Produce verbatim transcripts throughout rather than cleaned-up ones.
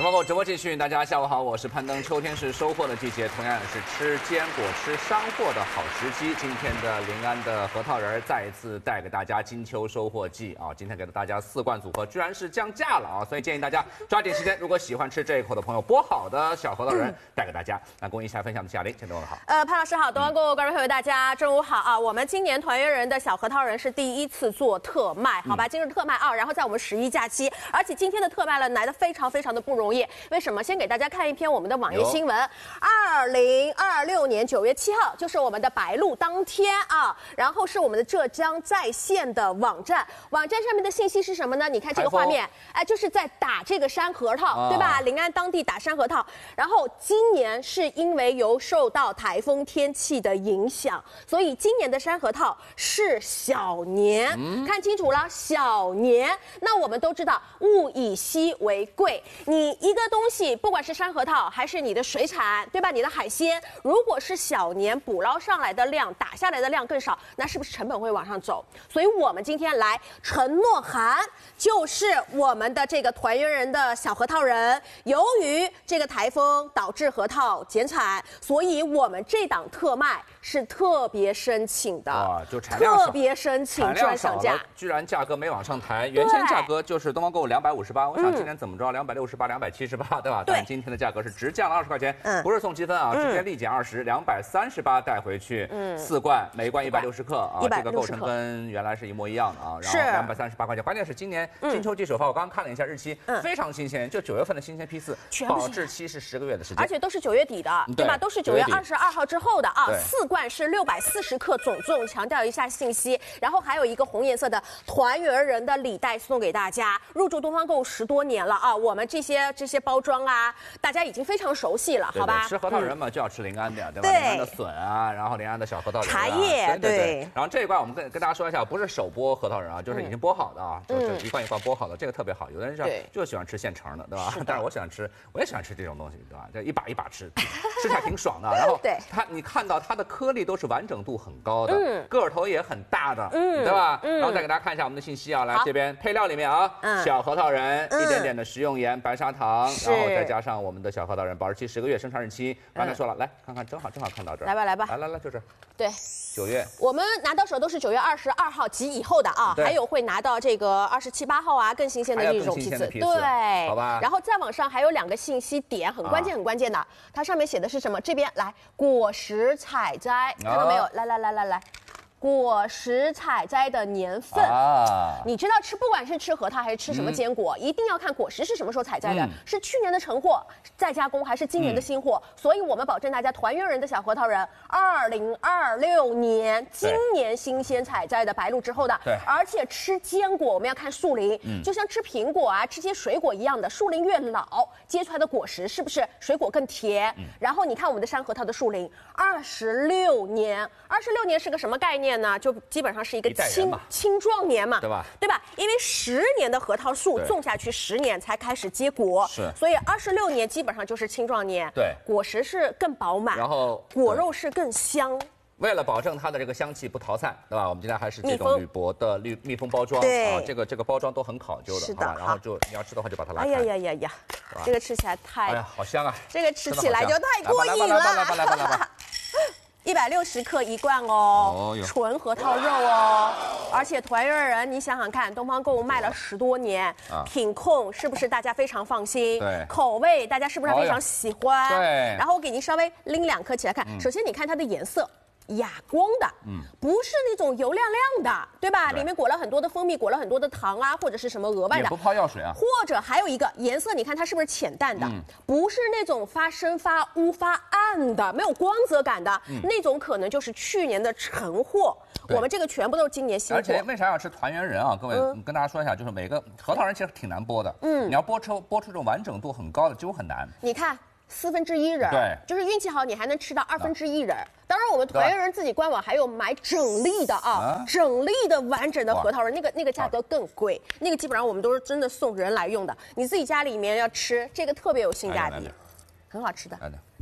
包括直播继续，大家下午好，我是攀登。秋天是收获的季节，同样也是吃坚果、吃山货的好时机。今天的临安的核桃仁再一次带给大家金秋收获季啊！今天给了大家四罐组合，居然是降价了啊！所以建议大家抓紧时间，如果喜欢吃这一口的朋友，剥好的小核桃仁带给大家。那公益下分享的夏琳，请等我好。 呃，潘老师好，东方购物观众朋友大家中午好啊！我们今年团圆人的小核桃仁是第一次做特卖，好吧？今日特卖啊，然后在我们十一假期，而且今天的特卖呢来的非常非常的不容易。为什么？先给大家看一篇我们的网页新闻。二零二六年九月七号，就是我们的白露当天啊，然后是我们的浙江在线的网站，网站上面的信息是什么呢？你看这个画面，哎，就是在打这个山核桃，啊、对吧？临安当地打山核桃。然后今年是因为由受到台风天气的影响，所以今年的山核桃是小年，嗯、看清楚了，小年。那我们都知道，物以稀为贵。你一个东西，不管是山核桃还是你的水产，对吧？你的海鲜，如果是小年捕捞上来的量，打下来的量更少，那是不是成本会往上走？所以我们今天来承诺函，就是我们的这个团圆人的小核桃仁，由于这个台风导致核桃减产，所以我们这档特卖是特别申请的， 哇，就产量特别申请，居然小价， 居然价格没往上抬，原先价格就是东方购物两百五十八，我想今年怎么着两百六十八、两百七十八，对吧？但今天的价格是直降了二十块钱，嗯，不是送积分啊，直接立减二十，两百三十八带回去，嗯，四罐，每一罐一百六十克啊，这个构成跟原来是一模一样的啊，然后两百三十八块钱，关键是今年金秋季首发，我刚刚看了一下日期，非常新鲜，就九月份的新鲜批次，保质期是十个月的时间， 而且都是九月底的，对吧？都是九月二十二号之后的啊，四罐是六百四十克总重，强调一下信息，然后还有一个红颜色的团圆人的礼袋送给大家，入驻东方购物十多年了啊，我们这些这些包装啊，大家已经非常熟悉了，好吧？ 吃核桃仁嘛，就要吃临安的呀，对吧？临安的笋啊，然后临安的小核桃仁、 茶叶， 对对。然后这一罐我们跟跟大家说一下，不是手剥核桃仁啊，就是已经剥好的啊，就是一罐一罐剥好的，这个特别好。有的人是就喜欢吃现成的，对吧？但是我喜欢吃，我也喜欢吃这种东西，对吧？这一把一把吃，吃起来挺爽的。然后它，你看到它的颗粒都是完整度很高的，个头也很大的，对吧？然后再给大家看一下我们的信息啊，来这边配料里面啊，小核桃仁，一点点的食用盐、白砂糖，然后再加上我们的小核桃仁，保质期十个月，生产日期刚才说了，来看看，正好正好看到这儿， 来吧来吧， 来来来，就是， 对， 九月， 我们拿到手都是九月二十二号及以后的啊，还有会拿到这个二十七八号啊，更新鲜的一种批次，对， 好吧。 然后再往上还有两个信息点，很关键很关键的，它上面写的是什么？这边来果实采摘，看到没有？来来来来来。果实采摘的年份，啊、你知道吃不管是吃核桃还是吃什么坚果，嗯、一定要看果实是什么时候采摘的，嗯、是去年的成货再加工，还是今年的新货？嗯、所以我们保证大家团圆人的小核桃仁，二零二六年今年新鲜采摘的白露之后的， 对， 而且吃坚果我们要看树龄，嗯、就像吃苹果啊、吃些水果一样的，树龄越老，结出来的果实是不是水果更甜？嗯、然后你看我们的山核桃的树龄二十六年，二十六年是个什么概念？呢，就基本上是一个青青壮年嘛， 对吧？ 对吧？因为十年的核桃树种下去，十年才开始结果， 是， 所以二十六年基本上就是青壮年， 对， 果实是更饱满， 然后果肉是更香。 为了保证它的这个香气不逃散，对吧？我们今天还是这种铝箔的密密封包装， 对， 啊，这个这个包装都很考究的， 是的。 然后就你要吃的话就把它拉开。 哎呀呀呀呀，这个吃起来太， 哎呀，好香啊！ 这个吃起来就太过瘾了。 来吧来吧来吧来吧。 一百六十克一罐哦，哦纯核桃肉哦，而且团圆人，你想想看，东方购物卖了十多年，啊、品控是不是大家非常放心？ 对， 口味大家是不是非常喜欢？ 对， 然后我给您稍微拎两颗起来看，嗯、首先你看它的颜色。哑光的，嗯，不是那种油亮亮的，对吧？对，里面裹了很多的蜂蜜，裹了很多的糖啊，或者是什么额外的， 也不泡药水啊。 或者还有一个颜色，你看它是不是浅淡的？嗯、不是那种发深、发乌、发暗的，没有光泽感的，嗯、那种可能就是去年的陈货。我们这个全部都是今年新货。 而且为啥要吃团圆人啊？各位，嗯、跟大家说一下，就是每个核桃仁其实挺难剥的，嗯，你要剥出剥出这种完整度很高的，几乎很难。 你看。四分之一仁， 对， 就是运气好，你还能吃到二分之一仁。当然，我们团圆人自己官网还有买整粒的啊，啊整粒的完整的核桃仁，那个那个价格更贵，那个基本上我们都是真的送人来用的。你自己家里面要吃，这个特别有性价比，很好吃的。就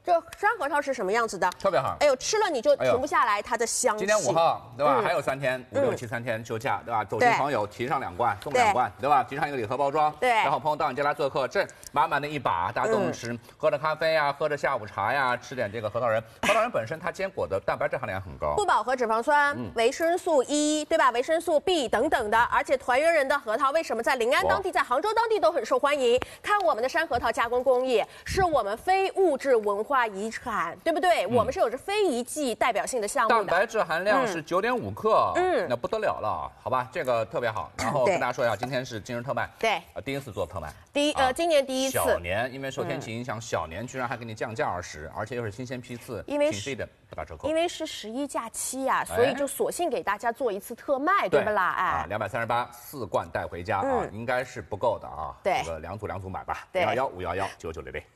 这山核桃是什么样子的？ 特别好。 哎呦，吃了你就停不下来它的香气。 今天五号，对吧？还有三天，五六七三天休假，对吧？走亲朋友提上两罐，送两罐，对吧？提上一个礼盒包装， 对。 然后朋友到你家来做客，这满满的一把，大家都能吃，喝着咖啡呀，喝着下午茶呀，吃点这个核桃仁。核桃仁本身它坚果的蛋白质含量很高， 不饱和脂肪酸、维生素 E， 对吧？维生素 B 等等的，而且团圆人的核桃为什么在临安当地、在杭州当地都很受欢迎？看我们的山核桃加工工业，是我们非物质文化遗产，对不对？嗯、我们是有着非遗季代表性的项目的。 蛋白质含量是九点五克，嗯，那不得了了，好吧？这个特别好。然后跟大家说一下，今天是今日特卖， 对， 呃，第一次做特卖， 第一呃，今年第一次。 小年，因为受天气影响，小年居然还给你降价二十，而且又是新鲜批次， 因为是的不打折扣。 因为是十一假期呀、啊，所以就索性给大家做一次特卖，对不啦？哎， 啊，两百三十八四罐带回家啊，应该是不够的啊。 对， 这个两组两组买吧，零幺幺五幺幺九九六零。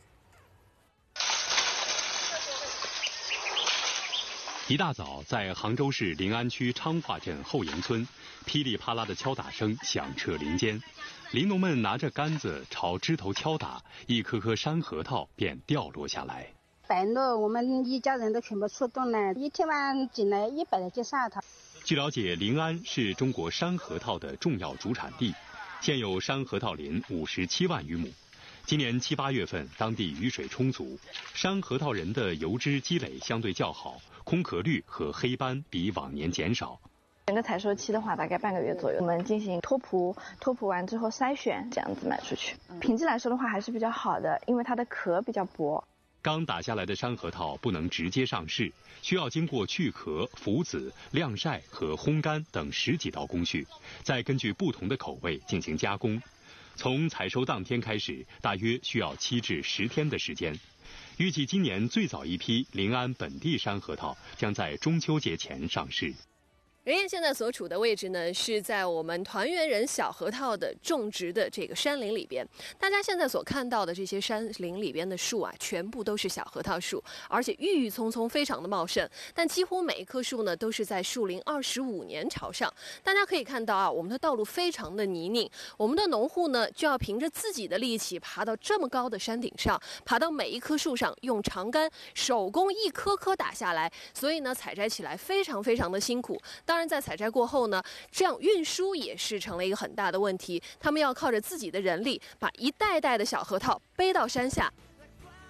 一大早，在杭州市临安区昌化镇后营村，噼里啪啦的敲打声响彻林间。林农们拿着杆子朝枝头敲打，一颗颗山核桃便掉落下来。 白糯，我们一家人都全部出动了，一天晚进来一百来斤山核桃。 据了解，临安是中国山核桃的重要主产地，现有山核桃林五十七万余亩。今年七八月份，当地雨水充足，山核桃仁的油脂积累相对较好，空壳率和黑斑比往年减少。 整个采收期的话，大概半个月左右，我们进行脱圃，脱圃完之后筛选，这样子卖出去。品质来说的话，还是比较好的，因为它的壳比较薄。 刚打下来的山核桃不能直接上市，需要经过去壳、浮籽、晾晒和烘干等十几道工序，再根据不同的口味进行加工。从采收当天开始，大约需要七至十天的时间。预计今年最早一批临安本地山核桃将在中秋节前上市。 任燕现在所处的位置呢，是在我们团圆人小核桃的种植的这个山林里边。大家现在所看到的这些山林里边的树啊，全部都是小核桃树，而且郁郁葱葱，非常的茂盛。但几乎每一棵树呢，都是在树龄二十五年朝上。大家可以看到啊，我们的道路非常的泥泞，我们的农户呢，就要凭着自己的力气爬到这么高的山顶上，爬到每一棵树上，用长杆手工一颗颗打下来。所以呢，采摘起来非常非常的辛苦。当然，在采摘过后呢，这样运输也是成了一个很大的问题。他们要靠着自己的人力，把一袋袋的小核桃背到山下，